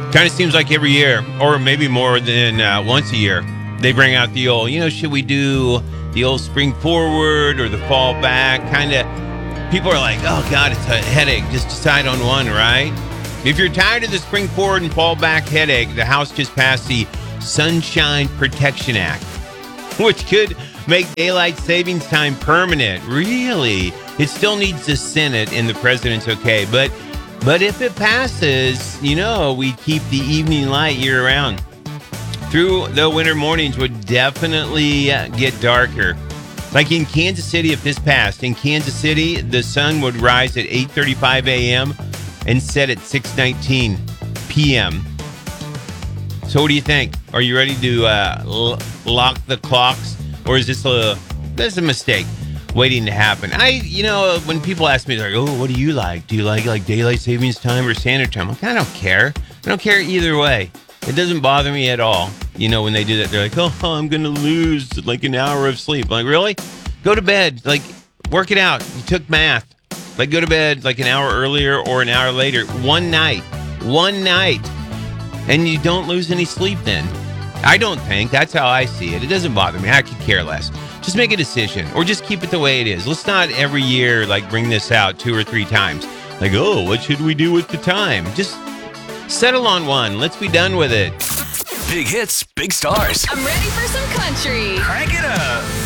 Kind of seems like every year, or maybe more than once a year, they bring out the old, should we do the old spring forward or the fall back? Kind of, people are like, oh, God, it's a headache. Just decide on one, right? If you're tired of the spring forward and fall back headache, the House just passed the Sunshine Protection Act, which could make daylight savings time permanent. Really? It still needs the Senate and the president's okay. But if it passes, we keep the evening light year round. Through the winter mornings would definitely get darker. Like in Kansas City, if this passed, in Kansas City, the sun would rise at 8:35 a.m. and set at 6:19 p.m. So what do you think? Are you ready to lock the clocks? Or is this a mistake waiting to happen? When people ask me, they're like, oh, what do you like? Do you like daylight savings time or standard time? I don't care. I don't care either way. It doesn't bother me at all. When they do that, they're like, oh, I'm going to lose like an hour of sleep. I'm like, really? Go to bed. Like, work it out. You took math. Like, go to bed like an hour earlier or an hour later. One night. And you don't lose any sleep then. I don't think. That's how I see it. It doesn't bother me. I could care less. Just make a decision or just keep it the way it is. Let's not every year bring this out 2 or 3 times. Like, oh, what should we do with the time? Just settle on one. Let's be done with it. Big hits, big stars. I'm ready for some country. Crank it up.